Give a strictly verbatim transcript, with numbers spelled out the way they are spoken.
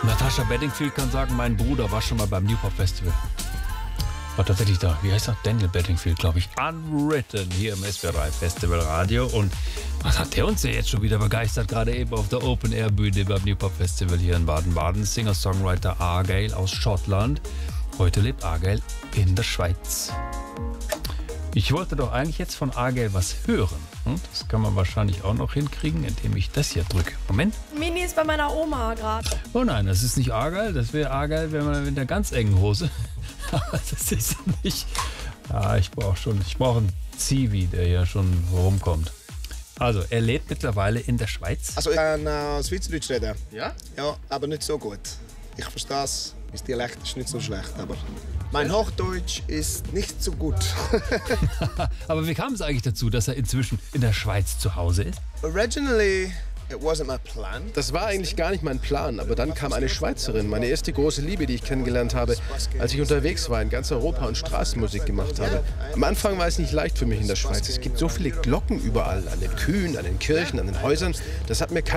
Natascha Bedingfield kann sagen, mein Bruder war schon mal beim New Pop Festival. War tatsächlich da. Wie heißt er? Daniel Bedingfield, glaube ich. Unwritten hier im S W R drei Festival Radio. Und was hat der uns ja jetzt schon wieder begeistert? Gerade eben auf der Open-Air-Bühne beim New Pop Festival hier in Baden-Baden. Singer-Songwriter Argyle aus Schottland. Heute lebt Argyle in der Schweiz. Ich wollte doch eigentlich jetzt von Argyle was hören. Das kann man wahrscheinlich auch noch hinkriegen, indem ich das hier drücke. Moment. Mini ist bei meiner Oma gerade. Oh nein, das ist nicht Argyle. Das wäre Argyle, wenn man mit der ganz engen Hose. Aber das ist nicht. Ja, ich brauche schon. Ich brauche einen Zivi, der hier schon rumkommt. Also, er lebt mittlerweile in der Schweiz. Also, ich kann äh, Schweizerdeutsch reden. Ja? Ja, aber nicht so gut. Ich verstehe es. Mein Dialekt ist nicht so schlecht, aber mein Hochdeutsch ist nicht so gut. Aber wie kam es eigentlich dazu, dass er inzwischen in der Schweiz zu Hause ist? Originally, it wasn't my plan. Das war eigentlich gar nicht mein Plan, aber dann kam eine Schweizerin, meine erste große Liebe, die ich kennengelernt habe, als ich unterwegs war in ganz Europa und Straßenmusik gemacht habe. Am Anfang war es nicht leicht für mich in der Schweiz. Es gibt so viele Glocken überall, an den Kühen, an den Kirchen, an den Häusern. Das hat mir keiner